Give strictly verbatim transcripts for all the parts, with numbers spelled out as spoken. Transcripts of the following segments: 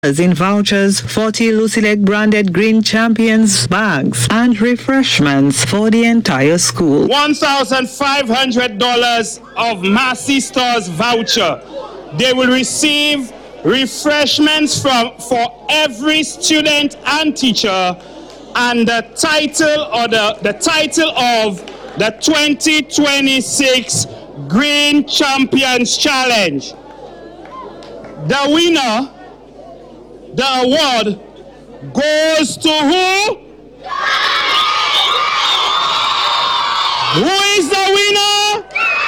in vouchers, forty Lucilec branded Green Champions bags, and refreshments for the entire school. one thousand five hundred dollars of Massey Stores voucher. They will receive refreshments from for every student and teacher, and the title or the, the title of the twenty twenty-six Green Champions Challenge. The winner, the award goes to who? Who is the winner?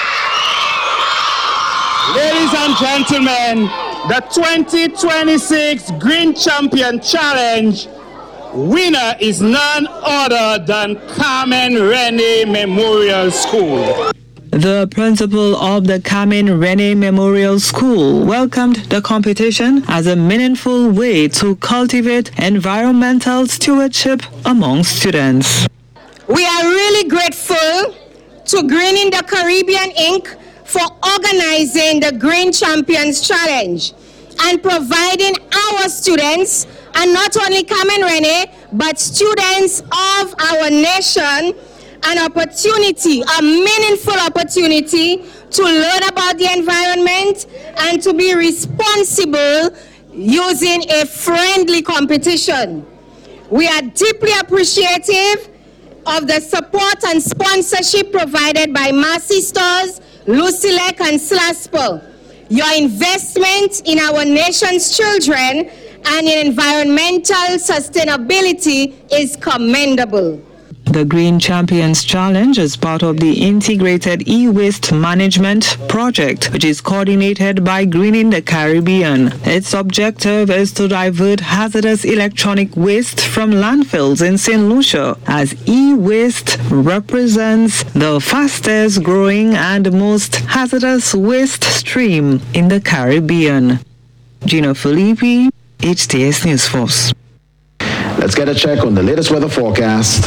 Ladies and gentlemen, the twenty twenty-six Green Champion Challenge winner is none other than Carmen Rene Memorial School. The principal of the Carmen Rene Memorial School welcomed the competition as a meaningful way to cultivate environmental stewardship among students. We are really grateful to Greening the Caribbean Incorporated for organizing the Green Champions Challenge and providing our students, and not only Carmen Rene, but students of our nation, an opportunity, a meaningful opportunity to learn about the environment and to be responsible using a friendly competition. We are deeply appreciative of the support and sponsorship provided by Massey Stores, Lucilec, and Slaspo. Your investment in our nation's children and in environmental sustainability is commendable. The Green Champions Challenge is part of the Integrated E-Waste Management Project, which is coordinated by Greening the Caribbean. Its objective is to divert hazardous electronic waste from landfills in Saint Lucia, as e-waste represents the fastest growing and most hazardous waste stream in the Caribbean. Gina Filippi, H T S News Force. Let's get a check on the latest weather forecast.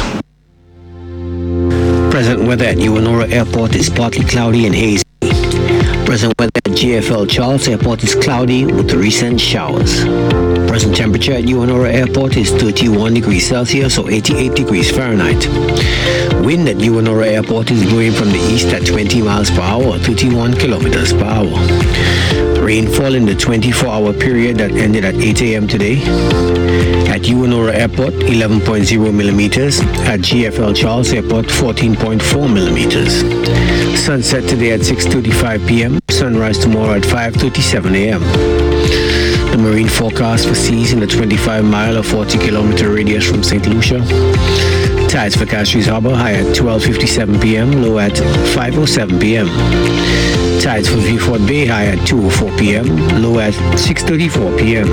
Present weather at Uwanora Airport is partly cloudy and hazy. Present weather at J F L Charles Airport is cloudy with recent showers. Present temperature at Uwanora Airport is thirty-one degrees Celsius or eighty-eight degrees Fahrenheit. Wind at Uwanora Airport is blowing from the east at twenty miles per hour or thirty-one kilometers per hour. Rainfall in the twenty-four hour period that ended at eight a.m. today. At Uwanora Airport, eleven point zero millimeters. At G F L Charles Airport, fourteen point four millimeters. Sunset today at six thirty-five p.m. Sunrise tomorrow at five thirty-seven a.m. The marine forecast for seas in the twenty-five mile or forty kilometer radius from Saint Lucia. Tides for Castries Harbor high at twelve fifty-seven p.m. Low at five oh seven p.m. Tides for Vieux-Fort Bay high at two oh four p.m. Low at six thirty-four p.m.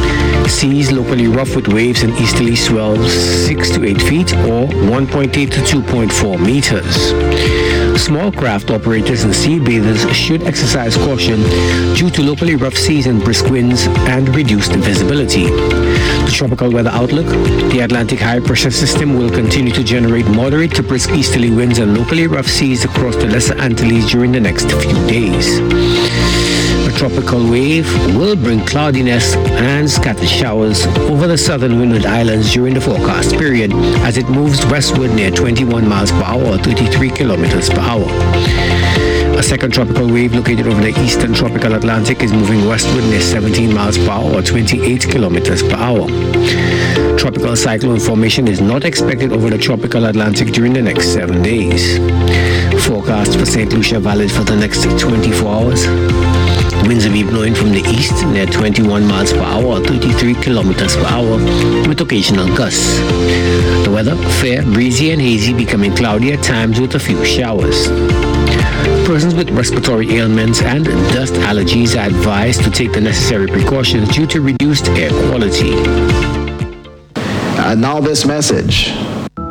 Seas locally rough with waves and easterly swells six to eight feet or one point eight to two point four meters. Small craft operators and sea bathers should exercise caution due to locally rough seas and brisk winds and reduced visibility. The tropical weather outlook: the Atlantic high pressure system will continue to generate moderate to brisk easterly winds and locally rough seas across the Lesser Antilles during the next few days. A tropical wave will bring cloudiness and scattered showers over the southern Windward Islands during the forecast period as it moves westward near twenty-one miles per hour or thirty-three kilometers per hour. A second tropical wave located over the eastern tropical Atlantic is moving westward near seventeen miles per hour or twenty-eight kilometers per hour. Tropical cyclone formation is not expected over the tropical Atlantic during the next seven days. Forecast for Saint Lucia valid for the next twenty-four hours. Winds will be blowing from the east near twenty-one miles per hour or thirty-three kilometers per hour with occasional gusts. The weather, fair, breezy and hazy, becoming cloudy at times with a few showers. Persons with respiratory ailments and dust allergies are advised to take the necessary precautions due to reduced air quality. And now this message.